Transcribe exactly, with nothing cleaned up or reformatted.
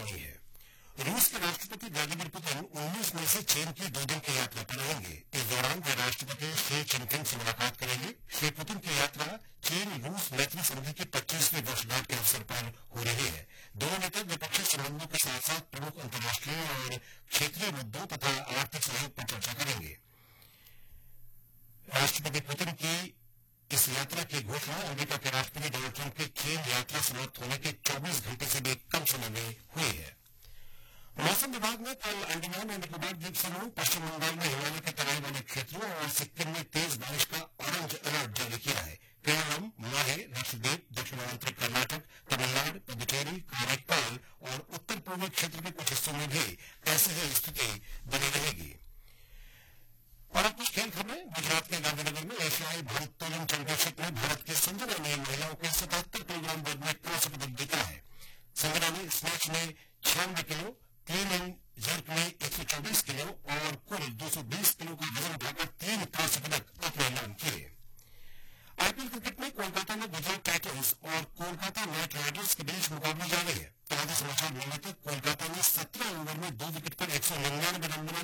बनी है। रूस के राष्ट्रपति व्लादिमीर पुतिन उन्नीस मई से चीन की दो दिन की यात्रा पर रहेंगे। इस दौरान वे राष्ट्रपति शी जिनपिंग से मुलाकात करेंगे। श्री पुतिन की यात्रा चीन रूस मैत्री संधि की पच्चीसवीं वर्षगांठ के अवसर पर हो रही है। दोनों नेता द्विपक्षीय संबंधों के साथ साथ प्रमुख अंतर्राष्ट्रीय और क्षेत्रीय मुद्दों तथा आर्थिक सहयोग पर चर्चा करेंगे। राष्ट्रपति पुतिन की इस यात्रा की घोषणा अमेरिका के राष्ट्रपति डोनाल्ड ट्रंप की चीन यात्रा समाप्त होने के चौबीस घंटे से भी कम समय में हुई है। मौसम विभाग ने कल अंडमान और निकोबार द्वीप समूह, पश्चिम बंगाल में हिमालय के तराई वाले क्षेत्रों और सिक्किम में तेज बारिश का ऑरेंज अलर्ट जारी किया है। केरलम, माहे, लक्षद्वीप, दक्षिणांतरी कर्नाटक, तमिलनाडु, पुदुचेरी, काराईकल और उत्तर पूर्वी क्षेत्र के कुछ हिस्सों में भी ऐसी ही स्थिति बनी रहेगी। और अब कुछ खेल खबरें। गुजरात के गांधीनगर में एशियाई भारोत्तोलन चैंपियनशिप में भारत की संजना ने महिलाओं के सतहत्तर किलोग्राम वर्ग में कांस्य पदक जीता है। संजना ने स्नैच में छियानवे किलो, तीन इन जर्क में एक सौ चौबीस किलो और कुल दो सौ बीस किलो का वजन उठाकर तीन कांस्य पदक अपने नाम किए। आईपीएल क्रिकेट में कोलकाता में गुजरात टाइटंस और कोलकाता नाइट राइडर्स के बीच मुकाबला जारी है। ताजा समाचार मिलने तक कोलकाता ने सत्रह ओवर में दो विकेट पर एक सौ निन्यानवे रन बना